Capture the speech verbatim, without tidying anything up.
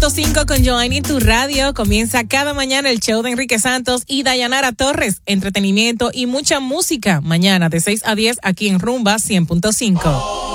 punto cinco con Joanny en tu radio. Comienza cada mañana el show de Enrique Santos y Dayanara Torres. Entretenimiento y mucha música. Mañana de seis a diez aquí en Rumba cien punto cinco.